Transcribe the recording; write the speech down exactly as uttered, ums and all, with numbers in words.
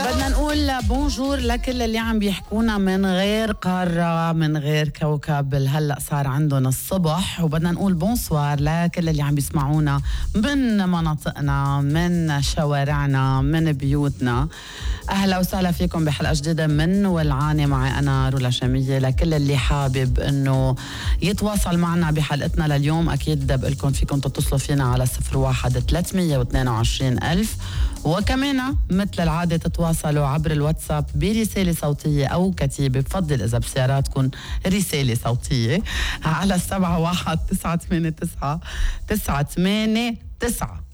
بدنا نقول بونجور لكل اللي عم بيحكونا من غير قارة من غير كوكب هلأ صار عندهم الصبح، وبدنا نقول بونسوار لكل اللي عم بيسمعونا من مناطقنا من شوارعنا من بيوتنا. أهلا وسهلا فيكم بحلقة جديدة من ولعانة معي أنا رولا شامية. لكل اللي حابب أنه يتواصل معنا بحلقتنا لليوم أكيد بقلكم فيكم تتصلوا فينا على صفر واحد ثلاثمية واثنين وعشرين ألف، وكمان مثل العادة تتواصلوا عبر الواتساب برسالة صوتية أو كتيبة، بفضل إذا بسياراتكم رسالة صوتية على السبعة واحد تسعة ثمانية تسعة تسعة ثمانية تسعة.